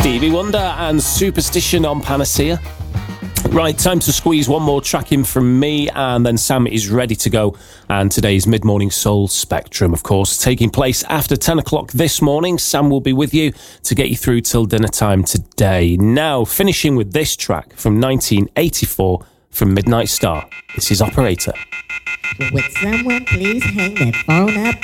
Stevie Wonder and Superstition on Panacea. Right, time to squeeze one more track in from me, and then Sam is ready to go. And today's Mid-Morning Soul Spectrum, of course, taking place after 10 o'clock this morning. Sam will be with you to get you through till dinner time today. Now, finishing with this track from 1984 from Midnight Star. This is Operator. Would someone please hang that phone up?